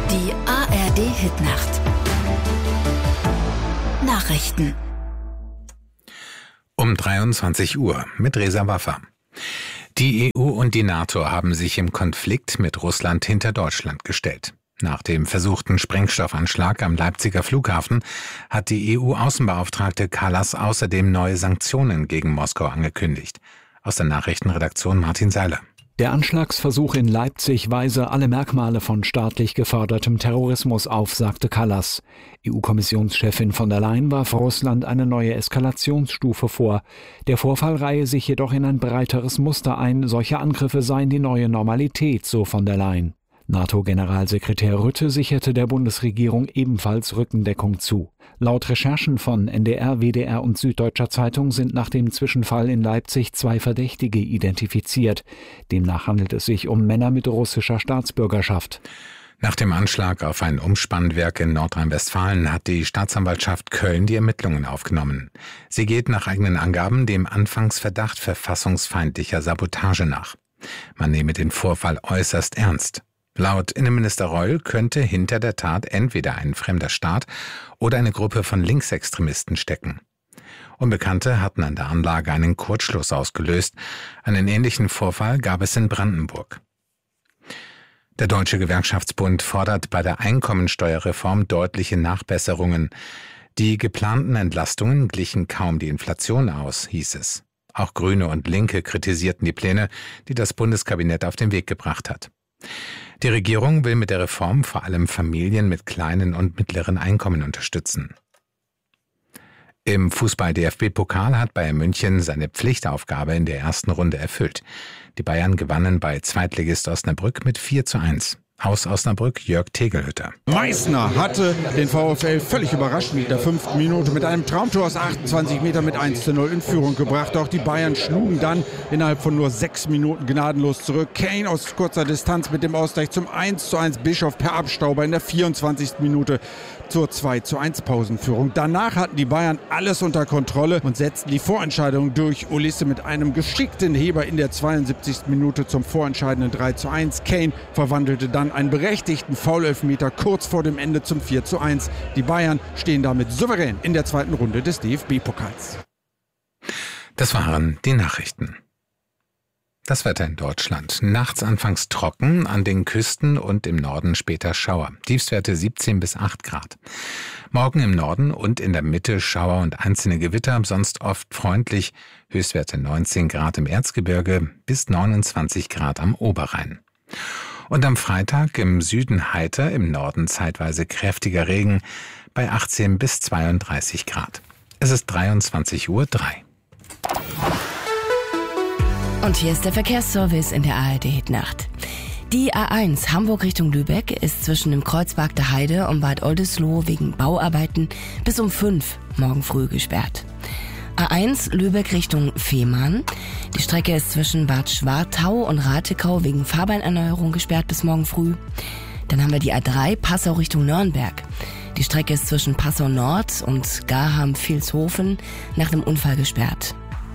Die ARD-Hitnacht. Nachrichten. Um 23 Uhr mit Reza Waffa. Die EU und die NATO haben sich im Konflikt mit Russland hinter Deutschland gestellt. Nach dem versuchten Sprengstoffanschlag am Leipziger Flughafen hat die EU-Außenbeauftragte Kallas außerdem neue Sanktionen gegen Moskau angekündigt. Aus der Nachrichtenredaktion Martin Seiler. Der Anschlagsversuch in Leipzig weise alle Merkmale von staatlich gefördertem Terrorismus auf, sagte Kallas. EU-Kommissionschefin von der Leyen warf Russland eine neue Eskalationsstufe vor. Der Vorfall reihe sich jedoch in ein breiteres Muster ein. Solche Angriffe seien die neue Normalität, so von der Leyen. NATO-Generalsekretär Rutte sicherte der Bundesregierung ebenfalls Rückendeckung zu. Laut Recherchen von NDR, WDR und Süddeutscher Zeitung sind nach dem Zwischenfall in Leipzig 2 Verdächtige identifiziert. Demnach handelt es sich um Männer mit russischer Staatsbürgerschaft. Nach dem Anschlag auf ein Umspannwerk in Nordrhein-Westfalen hat die Staatsanwaltschaft Köln die Ermittlungen aufgenommen. Sie geht nach eigenen Angaben dem Anfangsverdacht verfassungsfeindlicher Sabotage nach. Man nehme den Vorfall äußerst ernst. Laut Innenminister Reul könnte hinter der Tat entweder ein fremder Staat oder eine Gruppe von Linksextremisten stecken. Unbekannte hatten an der Anlage einen Kurzschluss ausgelöst. Einen ähnlichen Vorfall gab es in Brandenburg. Der Deutsche Gewerkschaftsbund fordert bei der Einkommensteuerreform deutliche Nachbesserungen. Die geplanten Entlastungen glichen kaum die Inflation aus, hieß es. Auch Grüne und Linke kritisierten die Pläne, die das Bundeskabinett auf den Weg gebracht hat. Die Regierung will mit der Reform vor allem Familien mit kleinen und mittleren Einkommen unterstützen. Im Fußball-DFB-Pokal hat Bayern München seine Pflichtaufgabe in der ersten Runde erfüllt. Die Bayern gewannen bei Zweitligist Osnabrück mit 4:1. Aus Osnabrück Jörg Tegelhütter. Meißner hatte den VfL völlig überrascht in der 5. Minute mit einem Traumtor aus 28 Metern mit 1:0 in Führung gebracht. Auch die Bayern schlugen dann innerhalb von nur 6 Minuten gnadenlos zurück. Kane aus kurzer Distanz mit dem Ausgleich zum 1:1. Bischof per Abstauber in der 24. Minute zur 2:1 Pausenführung. Danach hatten die Bayern alles unter Kontrolle und setzten die Vorentscheidung durch. Ulisse mit einem geschickten Heber in der 72. Minute zum vorentscheidenden 3:1. Kane verwandelte dann einen berechtigten Foul-Elfmeter kurz vor dem Ende zum 4:1. Die Bayern stehen damit souverän in der zweiten Runde des DFB-Pokals. Das waren die Nachrichten. Das Wetter in Deutschland. Nachts anfangs trocken, an den Küsten und im Norden später Schauer. Tiefstwerte 17 bis 8 Grad. Morgen im Norden und in der Mitte Schauer und einzelne Gewitter, sonst oft freundlich. Höchstwerte 19 Grad im Erzgebirge bis 29 Grad am Oberrhein. Und am Freitag im Süden heiter, im Norden zeitweise kräftiger Regen bei 18 bis 32 Grad. Es ist 23:03 Uhr. Und hier ist der Verkehrsservice in der ARD-Hitnacht. Die A1 Hamburg Richtung Lübeck ist zwischen dem Kreuzberg der Heide und Bad Oldesloe wegen Bauarbeiten bis um 5 morgen früh gesperrt. A1 Lübeck Richtung Fehmarn. Die Strecke ist zwischen Bad Schwartau und Ratekau wegen Fahrbahnerneuerung gesperrt bis morgen früh. Dann haben wir die A3 Passau Richtung Nürnberg. Die Strecke ist zwischen Passau Nord und Garham-Vilshofen nach dem Unfall gesperrt.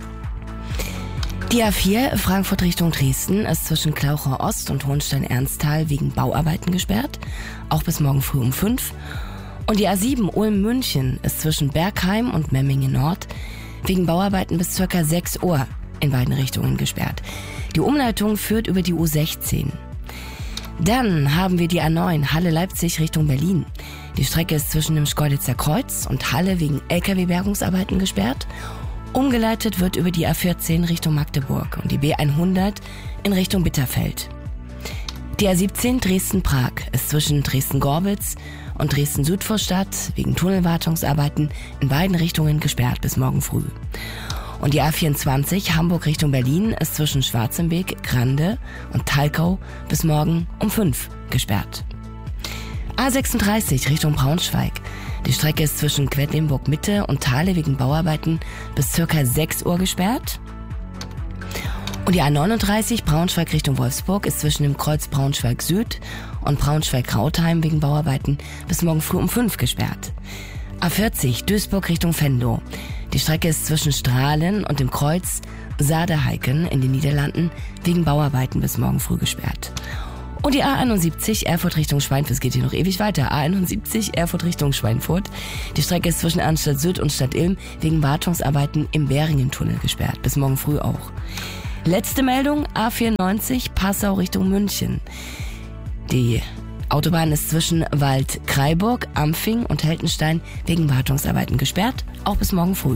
Die A4 Frankfurt Richtung Dresden ist zwischen Klauchau Ost und Hohenstein-Ernsthal wegen Bauarbeiten gesperrt, auch bis morgen früh um 5. Und die A7 Ulm-München ist zwischen Bergheim und Memmingen Nord wegen Bauarbeiten bis ca. 6 Uhr in beiden Richtungen gesperrt. Die Umleitung führt über die U16. Dann haben wir die A9 Halle-Leipzig Richtung Berlin. Die Strecke ist zwischen dem Schkeuditzer Kreuz und Halle wegen LKW-Bergungsarbeiten gesperrt. Umgeleitet wird über die A14 Richtung Magdeburg und die B100 in Richtung Bitterfeld. Die A17 Dresden-Prag ist zwischen Dresden-Gorbitz und Dresden-Südvorstadt wegen Tunnelwartungsarbeiten in beiden Richtungen gesperrt bis morgen früh. Und die A24 Hamburg Richtung Berlin ist zwischen Schwarzenbeek, Grande und Talkau bis morgen um 5 gesperrt. A36 Richtung Braunschweig. Die Strecke ist zwischen Quedlinburg Mitte und Thale wegen Bauarbeiten bis ca. 6 Uhr gesperrt. Und die A39 Braunschweig Richtung Wolfsburg ist zwischen dem Kreuz Braunschweig Süd und Braunschweig-Rautheim wegen Bauarbeiten bis morgen früh um 5 gesperrt. A40 Duisburg Richtung Venlo. Die Strecke ist zwischen Strahlen und dem Kreuz Saarderheiken in den Niederlanden wegen Bauarbeiten bis morgen früh gesperrt. Und die A71 Erfurt Richtung Schweinfurt, es geht hier noch ewig weiter. A71 Erfurt Richtung Schweinfurt. Die Strecke ist zwischen Arnstadt Süd und Stadt Ilm wegen Wartungsarbeiten im Beringen-Tunnel gesperrt. Bis morgen früh auch. Letzte Meldung, A94 Passau Richtung München. Die Autobahn ist zwischen Wald-Kraiburg, Ampfing und Heltenstein wegen Wartungsarbeiten gesperrt. Auch bis morgen früh.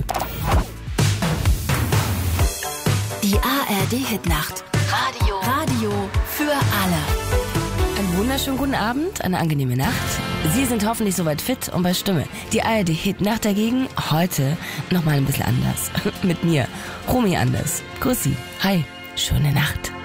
Die ARD-Hitnacht. Radio für alle. Einen wunderschönen guten Abend, eine angenehme Nacht. Sie sind hoffentlich soweit fit und bei Stimme. Die ARD-Hitnacht dagegen heute nochmal ein bisschen anders. Mit mir, Romy Anders. Grüß Sie. Hi, schöne Nacht.